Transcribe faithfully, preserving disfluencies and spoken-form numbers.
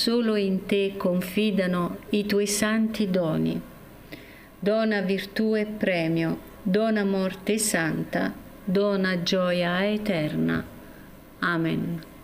solo in te confidano i tuoi santi doni. Dona virtù e premio, dona morte santa, dona gioia eterna. Amen.